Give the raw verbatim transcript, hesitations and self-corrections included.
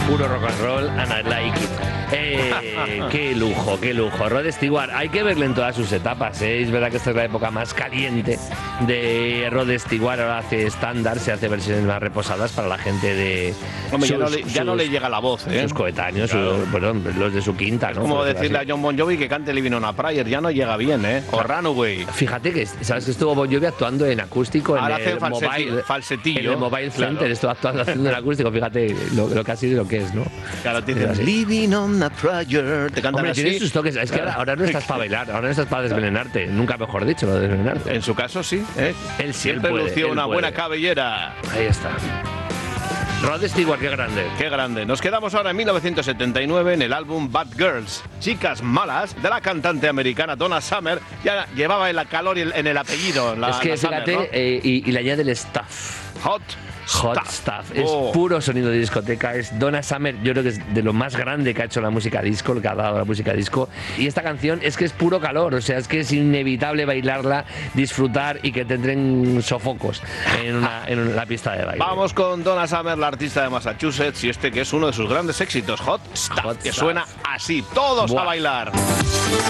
puro rock and roll, and I like it. Eh, qué lujo, qué lujo. Rod Stewart, hay que verle en todas sus etapas, ¿eh? Es verdad que esta es la época más caliente de Rod Stewart. Ahora hace estándar, se hace versiones más reposadas para la gente de... Hombre, sus, ya, no le, ya sus, no le llega la voz, ¿eh? Sus coetáneos, Claro. sus, perdón, los de su quinta, ¿no? Como Por decirle así. a John Bon Jovi que cante Living on a Prayer, ya no llega bien, ¿eh? O Runaway. Fíjate que, ¿sabes que estuvo Bon Jovi actuando en acústico Ahora en hace el falseti- mobile, falsetillo. en el Mobile Claro. Center, estuvo actuando haciendo en acústico, fíjate lo, lo que ha sido y lo que es, ¿no? Claro, te Es dicen así. Living on a Prayer, te cantan Hombre, así. tiene sus toques, es que ahora, ahora no estás para bailar, ahora no estás para desvenenarte, nunca mejor dicho, lo de desvenenarte. En su caso sí, ¿eh? Él sí, Siempre él puede, lució él una puede. buena cabellera. Ahí está. Rod Stewart, qué grande. Qué grande. Nos quedamos ahora en mil novecientos setenta y nueve en el álbum Bad Girls, Chicas Malas, de la cantante americana Donna Summer. Ya llevaba el calor en el apellido. La, es que la fíjate, Summer, ¿no? eh, y, y le añade el stuff. Hot Hot Stuff. Stuff. Es Oh. puro sonido de discoteca. Es Donna Summer, yo creo que es de lo más grande que ha hecho la música disco, lo que ha dado la música disco. Y esta canción es que es puro calor, o sea, es que es inevitable bailarla, disfrutar y que te entren sofocos en, una, en la pista de baile. Vamos con Donna Summer, la artista de Massachusetts, y este que es uno de sus grandes éxitos, Hot Stuff, Hot que Stuff. suena así. Todos Buah. a bailar.